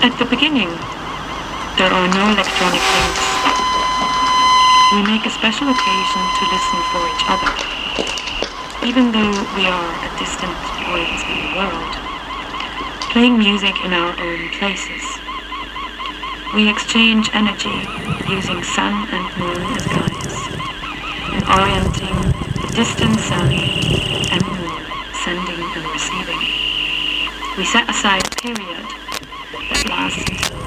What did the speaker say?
At the beginning, there are no electronic links. We make a special occasion to listen for each other, even though we are at distant points in the world, playing music in our own places. We exchange energy using sun and moon as guides, and orienting the distant sun and moon, sending and receiving. We set aside a period that lasts until